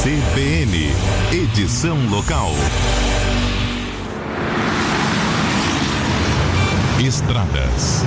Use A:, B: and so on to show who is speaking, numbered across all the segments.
A: CBN, edição local. Estradas.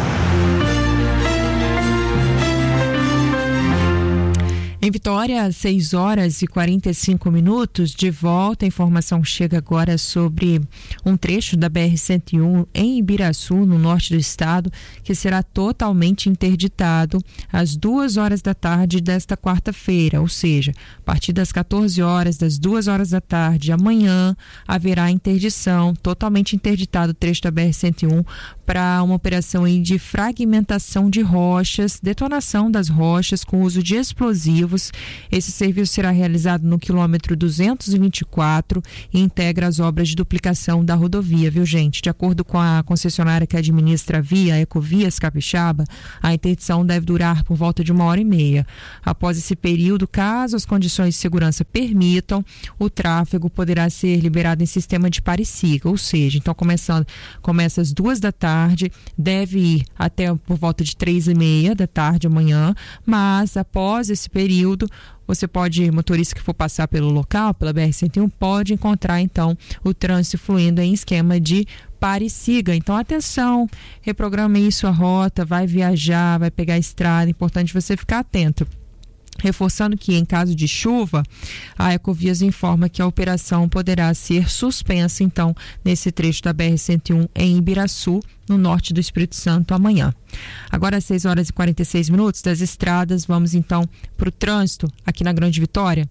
B: Em Vitória, às 6 horas e 45 minutos, de volta, a informação chega agora sobre um trecho da BR-101 em Ibiraçu, no norte do estado, que será totalmente interditado às 2 horas da tarde desta quarta-feira, ou seja, a partir das 14 horas, das 2 horas da tarde, amanhã, haverá interdição, totalmente interditado o trecho da BR-101 para uma operação aí de fragmentação de rochas, detonação das rochas com uso de explosivos. Esse serviço será realizado no quilômetro 224 e integra as obras de duplicação da rodovia, viu, gente? De acordo com a concessionária que administra a via, a Ecovias Capixaba, a interdição deve durar por volta de 1h30. Após esse período, caso as condições de segurança permitam, o tráfego poderá ser liberado em sistema de pare e siga, ou seja, então começa às 2 da tarde, deve ir até por volta de 3h30 da tarde amanhã, mas após esse período, você pode, motorista que for passar pelo local, pela BR-101, pode encontrar então o trânsito fluindo em esquema de pare e siga. Então atenção, reprograme aí sua rota, vai viajar, vai pegar a estrada, é importante você ficar atento. Reforçando que, em caso de chuva, a Ecovias informa que a operação poderá ser suspensa, então, nesse trecho da BR-101 em Ibiraçu, no norte do Espírito Santo, amanhã. Agora, às 6 horas e 46 minutos das estradas, vamos então para o trânsito aqui na Grande Vitória.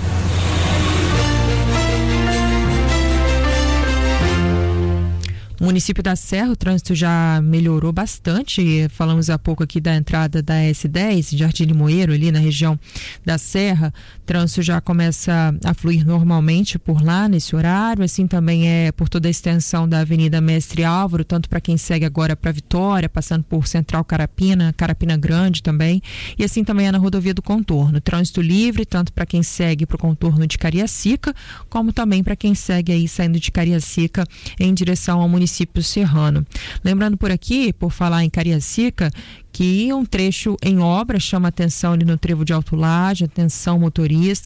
B: No município da Serra, o trânsito já melhorou bastante. Falamos há pouco aqui da entrada da S10, Jardim Limoeiro, ali na região da Serra. O trânsito já começa a fluir normalmente por lá, nesse horário. Assim também é por toda a extensão da Avenida Mestre Álvaro, tanto para quem segue agora para Vitória, passando por Central Carapina, Carapina Grande também. E assim também é na rodovia do Contorno. Trânsito livre, tanto para quem segue para o contorno de Cariacica, como também para quem segue aí saindo de Cariacica em direção ao município serrano. Lembrando por aqui, por falar em Cariacica, que um trecho em obra chama atenção ali no trevo de Alto Laje, atenção motoristas,